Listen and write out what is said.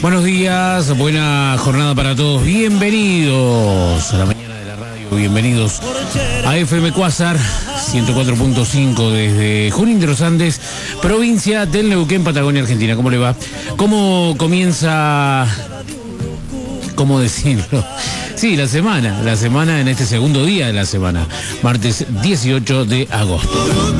Buenos días, buena jornada para todos. Bienvenidos a la mañana de la radio, bienvenidos a FM Cuásar 104.5 desde Junín de los Andes, provincia del Neuquén, Patagonia, Argentina. ¿Cómo le va? ¿Cómo comienza? ¿Cómo decirlo? Sí, la semana en este segundo día de la semana, martes 18 de agosto.